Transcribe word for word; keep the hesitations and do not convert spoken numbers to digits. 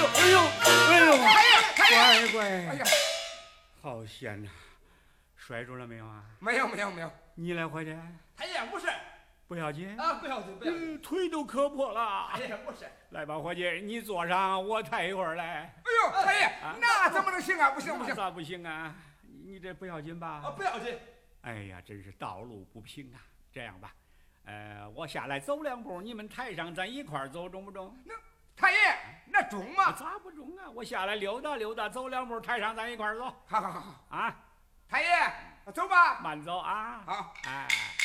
哎呦，哎呦， 太爷，太爷， 乖乖， 哎呀， 好险呐！摔住了没有啊？ 没有没有没有， 你来伙计， 太爷不是不要紧啊，不要紧不要紧， 嗯腿都磕破了。 太爷不是。 来吧，伙计，你坐上，我抬一会儿来。 哎呦，太爷，那怎么能行啊？不行不行， 那咋不行啊？你这不要紧吧？ 啊，不要紧。 哎呀，真是道路不平啊！这样吧，呃，我下来走两步，你们台上咱一块儿走，中不中？ 那太爷那中吗？ 咋不中啊？我下来溜达溜达，走两步，台上咱一块儿走。 好好好好啊， 太爷，走吧。 慢走啊。 好， 哎。